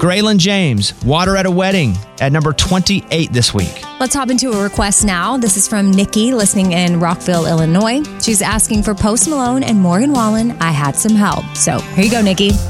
Graylin James, Water at a Wedding, at number 28 this week. Let's hop into a request now. This is from Nikki, listening in Rockville, Illinois. She's asking for Post Malone and Morgan Wallen, I Had Some Help. So here you go, Nikki.